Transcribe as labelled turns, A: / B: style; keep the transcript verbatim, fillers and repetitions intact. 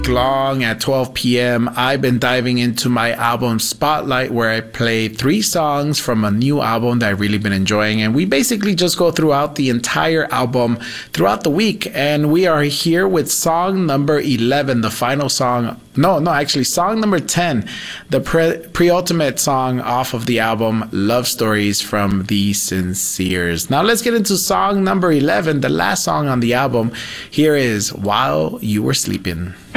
A: long at twelve p.m. I've been diving into my album Spotlight, where I play three songs from a new album that I've really been enjoying, and we basically just go throughout the entire album throughout the week. And we are here with song number eleven, the final song. No, no, actually song number ten, the pre- pre-ultimate song off of the album Love Stories from The Sinceres. Now let's get into song number eleven, the last song on the album. Here is While You Were Sleeping.